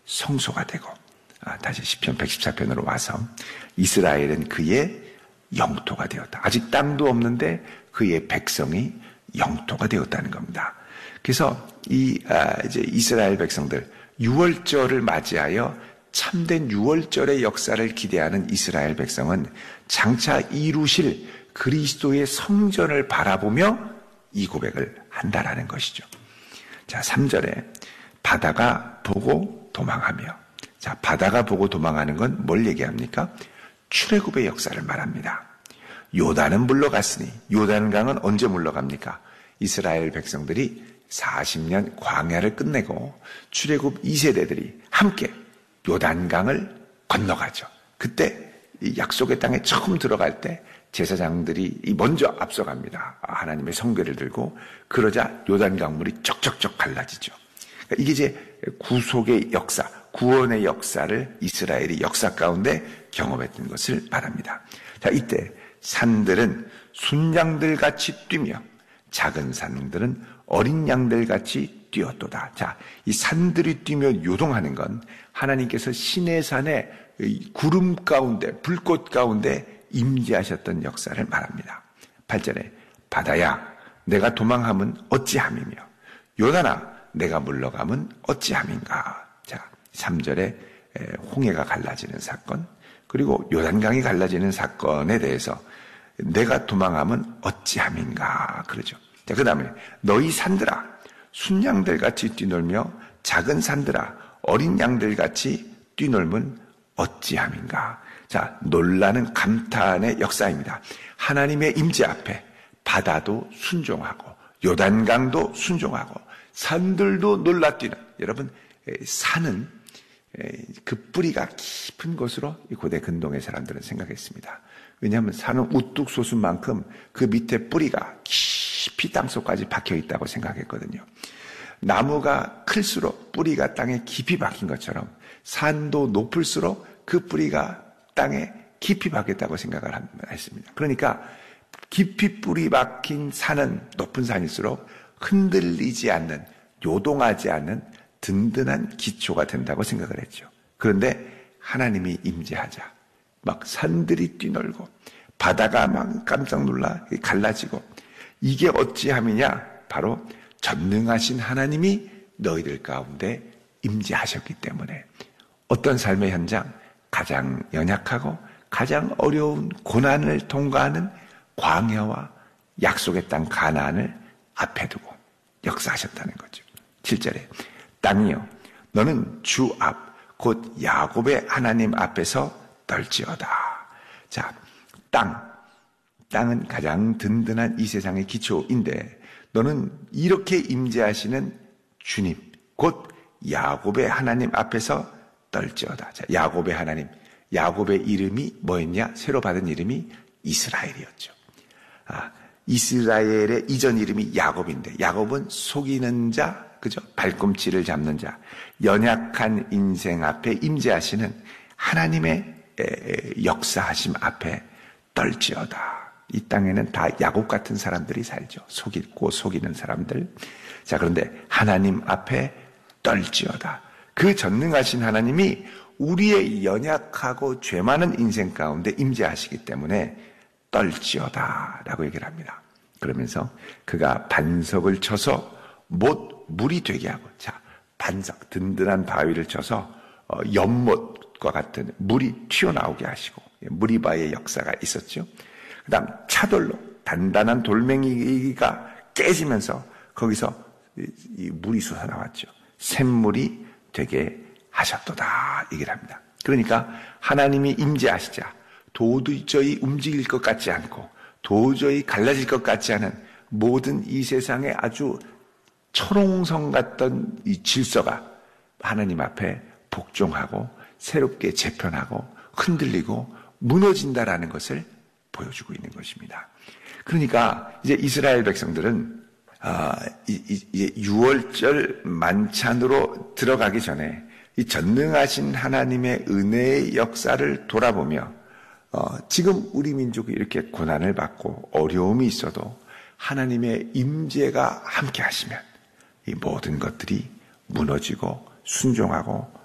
성소가 되고, 다시 시편 114편으로 와서 이스라엘은 그의 영토가 되었다. 아직 땅도 없는데 그의 백성이 영토가 되었다는 겁니다. 그래서 이제 이스라엘 백성들 6월절을 맞이하여 참된 6월절의 역사를 기대하는 이스라엘 백성은 장차 이루실 그리스도의 성전을 바라보며 이 고백을 한다라는 것이죠. 자, 3절에 바다가 보고 도망하며. 자, 바다가 보고 도망하는 건 뭘 얘기합니까? 출애굽의 역사를 말합니다. 요단은 물러갔으니, 요단강은 언제 물러갑니까? 이스라엘 백성들이 40년 광야를 끝내고 출애굽 2세대들이 함께 요단강을 건너가죠. 그때 이 약속의 땅에 처음 들어갈 때 제사장들이 먼저 앞서갑니다. 하나님의 성궤를 들고. 그러자 요단강물이 쩍쩍쩍 갈라지죠. 그러니까 이게 이제 구속의 역사, 구원의 역사를 이스라엘이 역사 가운데 경험했던 것을 말합니다. 자, 이때 산들은 순양들 같이 뛰며 작은 산들은 어린 양들 같이 뛰었도다. 자, 이 산들이 뛰며 요동하는 건 하나님께서 시내산에 구름 가운데, 불꽃 가운데 임재하셨던 역사를 말합니다. 8절에 바다야 내가 도망함은 어찌함이며 요단아 내가 물러감은 어찌함인가. 자, 3절에 홍해가 갈라지는 사건, 그리고 요단강이 갈라지는 사건에 대해서 내가 도망함은 어찌함인가 그러죠. 자, 그 다음에 너희 산들아 순양들 같이 뛰놀며 작은 산들아 어린 양들 같이 뛰놀면 어찌함인가. 자, 놀라는 감탄의 역사입니다. 하나님의 임재 앞에 바다도 순종하고 요단강도 순종하고 산들도 놀라뛰는. 여러분, 산은 그 뿌리가 깊은 곳으로 고대 근동의 사람들은 생각했습니다. 왜냐하면 산은 우뚝 솟은 만큼 그 밑에 뿌리가 깊이 땅속까지 박혀 있다고 생각했거든요. 나무가 클수록 뿌리가 땅에 깊이 박힌 것처럼 산도 높을수록 그 뿌리가 땅에 깊이 박혔다고 생각을 했습니다. 그러니까 깊이 뿌리 박힌 산은, 높은 산일수록 흔들리지 않는, 요동하지 않는 든든한 기초가 된다고 생각을 했죠. 그런데 하나님이 임재하자 막 산들이 뛰놀고 바다가 막 깜짝 놀라 갈라지고, 이게 어찌함이냐? 바로 전능하신 하나님이 너희들 가운데 임재하셨기 때문에. 어떤 삶의 현장? 가장 연약하고 가장 어려운 고난을 통과하는 광야와 약속의 땅 가나안을 앞에 두고 역사하셨다는 거죠. 7절에 땅이여 너는 주 앞 곧 야곱의 하나님 앞에서 떨지어다. 자, 땅은 가장 든든한 이 세상의 기초인데 너는 이렇게 임재하시는 주님 곧 야곱의 하나님 앞에서 떨지어다. 자, 야곱의 하나님, 야곱의 이름이 뭐였냐? 새로 받은 이름이 이스라엘이었죠. 이스라엘의 이전 이름이 야곱인데, 야곱은 속이는 자, 그죠? 발꿈치를 잡는 자, 연약한 인생 앞에 임재하시는 하나님의 역사하심 앞에 떨지어다. 이 땅에는 다 야곱 같은 사람들이 살죠. 속이고 속이는 사람들. 자, 그런데 하나님 앞에 떨지어다. 그 전능하신 하나님이 우리의 연약하고 죄 많은 인생 가운데 임재하시기 때문에 떨지어다 라고 얘기를 합니다. 그러면서 그가 반석을 쳐서 못 물이 되게 하고, 자, 반석, 든든한 바위를 쳐서 연못과 같은 물이 튀어나오게 하시고, 무리바의 역사가 있었죠. 그 다음 차돌로 단단한 돌멩이가 깨지면서 거기서 이 물이 솟아나왔죠. 샘물이 되게 하셨도다 얘기를 합니다. 그러니까 하나님이 임재하시자 도저히 움직일 것 같지 않고 도저히 갈라질 것 같지 않은 모든 이 세상에 아주 철옹성 같던 이 질서가 하나님 앞에 복종하고 새롭게 재편하고 흔들리고 무너진다라는 것을 보여주고 있는 것입니다. 그러니까 이제 이스라엘 백성들은 이제 6월절 만찬으로 들어가기 전에 이 전능하신 하나님의 은혜의 역사를 돌아보며 지금 우리 민족이 이렇게 고난을 받고 어려움이 있어도 하나님의 임재가 함께 하시면 이 모든 것들이 무너지고 순종하고